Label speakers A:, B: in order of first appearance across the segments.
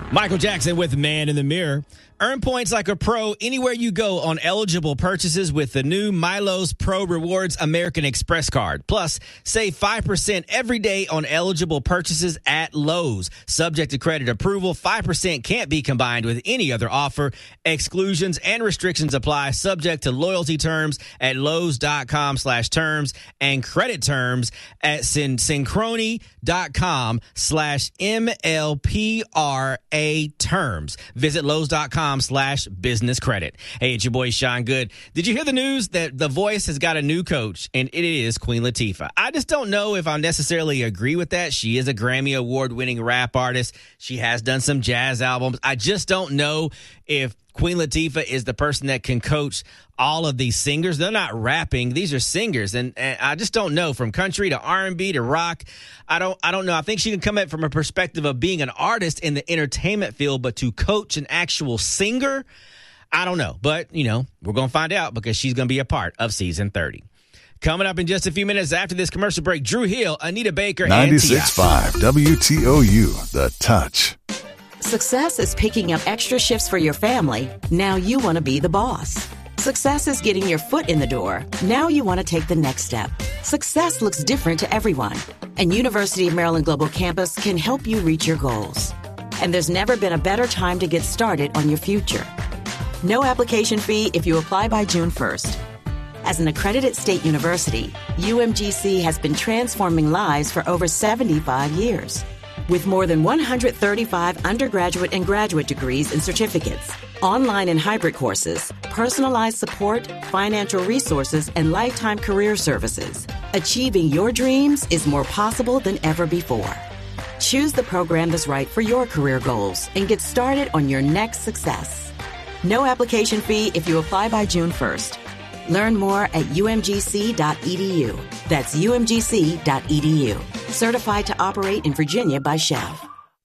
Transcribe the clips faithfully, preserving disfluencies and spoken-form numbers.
A: Michael Jackson with Man in the Mirror. Earn points like a pro anywhere you go on eligible purchases with the new Milo's Pro Rewards American Express card. Plus, save five percent every day on eligible purchases at Lowe's. Subject to credit approval, five percent can't be combined with any other offer. Exclusions and restrictions apply, subject to loyalty terms at Lowe's.com slash terms and credit terms at Synchrony.com slash MLPRA terms. Visit Lowe's.com slash business credit. Hey, it's your boy Sean Good. Did you hear the news that The Voice has got a new coach, and it is Queen Latifah? I just don't know if I necessarily agree with that. She is a Grammy Award-winning rap artist. She has done some jazz albums. I just don't know if Queen Latifah is the person that can coach all of these singers. They're not rapping. These are singers. And, and I just don't know, from country to R and B to rock. I don't I don't know. I think she can come at it from a perspective of being an artist in the entertainment field, but to coach an actual singer, I don't know. But, you know, we're going to find out because she's going to be a part of season thirty. Coming up in just a few minutes after this commercial break, Drew Hill, Anita Baker, and T I
B: ninety-six point five W T O U, The Touch.
C: Success is picking up extra shifts for your family. Now you want to be the boss. Success is getting your foot in the door. Now you want to take the next step. Success looks different to everyone, and University of Maryland Global Campus can help you reach your goals. And there's never been a better time to get started on your future. No application fee if you apply by June first. As an accredited state university, U M G C has been transforming lives for over seventy-five years. With more than one hundred thirty-five undergraduate and graduate degrees and certificates, online and hybrid courses, personalized support, financial resources, and lifetime career services, achieving your dreams is more possible than ever before. Choose the program that's right for your career goals and get started on your next success. No application fee if you apply by June first. Learn more at U M G C dot E D U. That's U M G C dot E D U. Certified to operate in Virginia by Chev.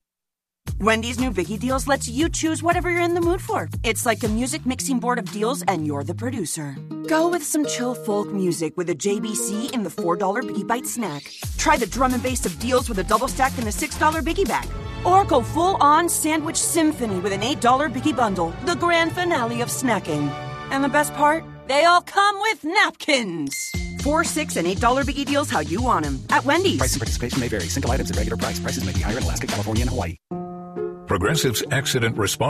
D: Wendy's new Biggie Deals lets you choose whatever you're in the mood for. It's like a music mixing board of deals, and you're the producer. Go with some chill folk music with a J B C in the four dollar Biggie Bite snack. Try the drum and bass of deals with a double stack in the six dollar Biggie Bag. Or go full-on sandwich symphony with an eight dollar Biggie Bundle, the grand finale of snacking. And the best part? They all come with napkins. Four, six, and eight dollar Biggie Deals how you want them at Wendy's.
E: Price and participation may vary. Single items at regular price. Prices may be higher in Alaska, California, and Hawaii.
F: Progressive's accident response